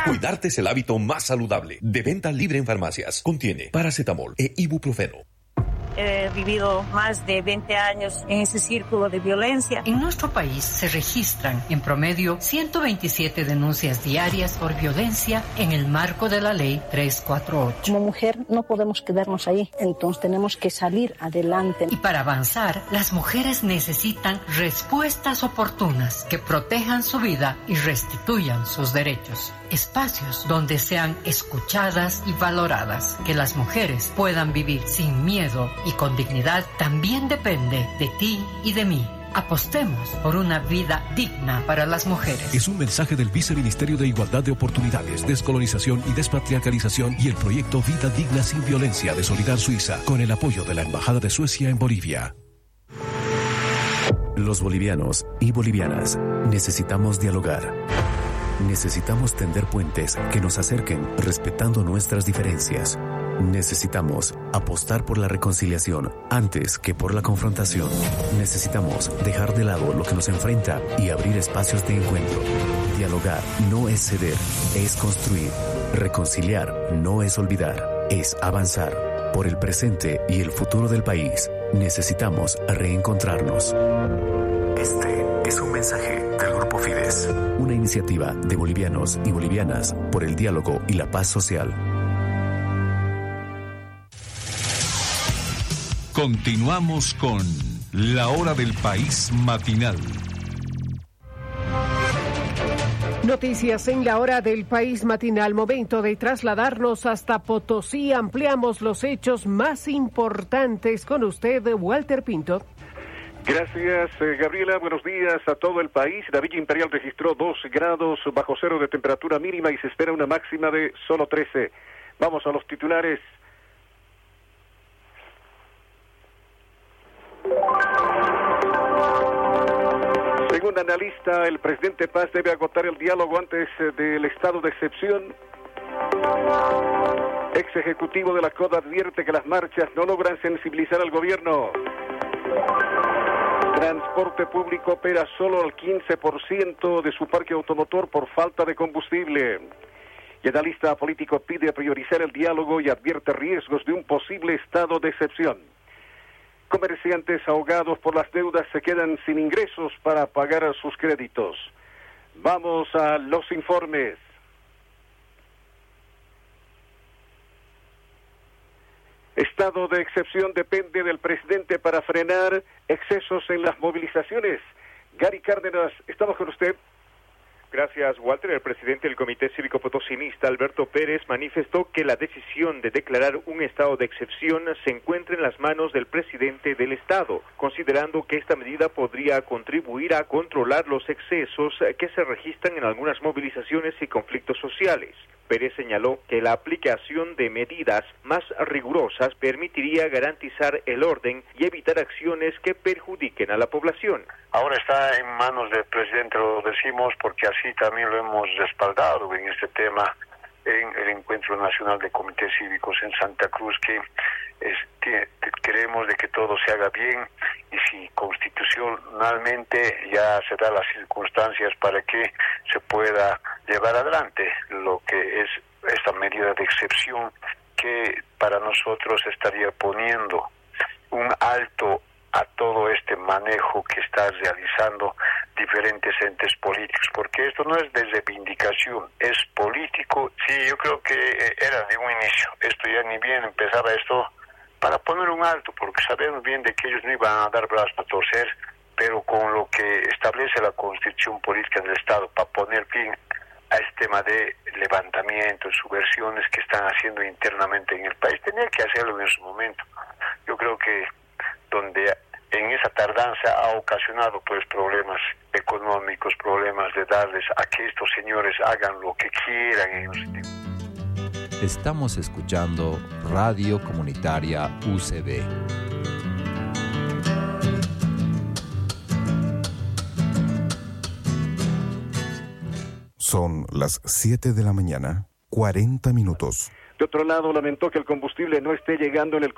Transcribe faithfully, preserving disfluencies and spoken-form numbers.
Cuidarte es el hábito más saludable. De venta libre en farmacias. Contiene paracetamol e ibuprofeno. He vivido más de veinte años en ese círculo de violencia. En nuestro país se registran en promedio ciento veintisiete denuncias diarias por violencia en el marco de la ley trescientos cuarenta y ocho. Como mujer no podemos quedarnos ahí, entonces tenemos que salir adelante. Y para avanzar, las mujeres necesitan respuestas oportunas que protejan su vida y restituyan sus derechos. Espacios donde sean escuchadas y valoradas. Que las mujeres puedan vivir sin miedo y con dignidad también depende de ti y de mí. Apostemos por una vida digna para las mujeres. Es un mensaje del Viceministerio de Igualdad de Oportunidades, Descolonización y Despatriarcalización y el proyecto Vida Digna Sin Violencia de Solidar Suiza, con el apoyo de la Embajada de Suecia en Bolivia. Los bolivianos y bolivianas necesitamos dialogar. Necesitamos tender puentes que nos acerquen respetando nuestras diferencias. Necesitamos apostar por la reconciliación antes que por la confrontación. Necesitamos dejar de lado lo que nos enfrenta y abrir espacios de encuentro. Dialogar no es ceder, es construir. Reconciliar no es olvidar, es avanzar. Por el presente y el futuro del país, necesitamos reencontrarnos. Este es un mensaje del Grupo Fides, una iniciativa de bolivianos y bolivianas por el diálogo y la paz social. Continuamos con La Hora del País Matinal. Noticias en La Hora del País Matinal. Momento de trasladarnos hasta Potosí. Ampliamos los hechos más importantes con usted, Walter Pinto. Gracias, eh, Gabriela. Buenos días a todo el país. La Villa Imperial registró dos grados bajo cero de temperatura mínima y se espera una máxima de solo trece. Vamos a los titulares. Según analista, el presidente Paz debe agotar el diálogo antes del estado de excepción. Ex ejecutivo de la C O D advierte que las marchas no logran sensibilizar al gobierno. Transporte público opera solo al quince por ciento de su parque automotor por falta de combustible. Y analista político pide priorizar el diálogo y advierte riesgos de un posible estado de excepción. Comerciantes ahogados por las deudas se quedan sin ingresos para pagar sus créditos. Vamos a los informes. Estado de excepción depende del presidente para frenar excesos en las movilizaciones. Gary Cárdenas, estamos con usted. Gracias, Walter. El presidente del Comité Cívico Potosinista, Alberto Pérez, manifestó que la decisión de declarar un estado de excepción se encuentra en las manos del presidente del Estado, considerando que esta medida podría contribuir a controlar los excesos que se registran en algunas movilizaciones y conflictos sociales. Pérez señaló que la aplicación de medidas más rigurosas permitiría garantizar el orden y evitar acciones que perjudiquen a la población. Ahora está en manos del presidente, lo decimos porque así también lo hemos respaldado en este tema en el Encuentro Nacional de Comités Cívicos en Santa Cruz, que es, que queremos de que todo se haga bien y si constitucionalmente ya se dan las circunstancias para que se pueda llevar adelante lo que es esta medida de excepción que para nosotros estaría poniendo un alto a todo este manejo que está realizando diferentes entes políticos, porque esto no es de reivindicación, es político. Sí, yo creo que era de un inicio, esto ya ni bien empezaba esto para poner un alto, porque sabemos bien de que ellos no iban a dar brazos a torcer, pero con lo que establece la Constitución Política del Estado para poner fin a este tema de levantamiento, subversiones que están haciendo internamente en el país, tenía que hacerlo en su momento. Yo creo que donde en esa tardanza ha ocasionado pues problemas económicos, problemas de darles a que estos señores hagan lo que quieran en los tiempos. Estamos escuchando Radio Comunitaria U C B. Son las siete de la mañana, cuarenta minutos. De otro lado, lamentó que el combustible no esté llegando en el